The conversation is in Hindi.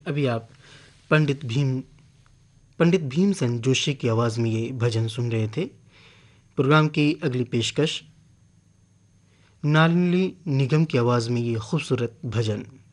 अभी आप पंडित भीमसेन जोशी की आवाज़ में ये भजन सुन रहे थे। प्रोग्राम की अगली पेशकश नालिनी निगम की आवाज़ में ये खूबसूरत भजन।